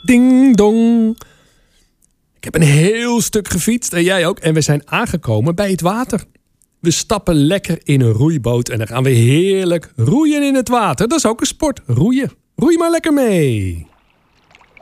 Ding dong. Ik heb een heel stuk gefietst en jij ook. En we zijn aangekomen bij het water. We stappen lekker in een roeiboot en dan gaan we heerlijk roeien in het water. Dat is ook een sport, roeien. Roei maar lekker mee.